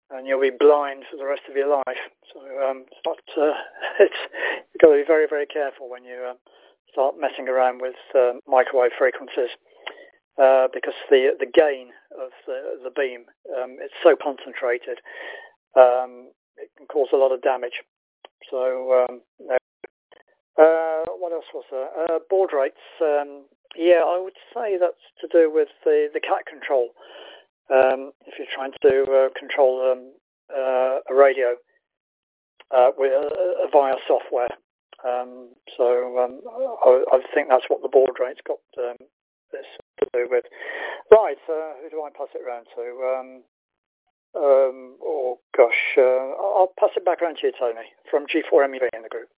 and you'll be blind for the rest of your life. So it's not. You've got to be very, very careful when you start messing around with microwave frequencies, because the gain of the beam, it's so concentrated, it can cause a lot of damage. So what else was there? Baud rates. Yeah, I would say that's to do with the cat control. If you're trying to control a radio via software. I think that's what the baud rate's got this to do with. Right, who do I pass it around to? I'll pass it back around to you, Tony, from G4MEV in the group.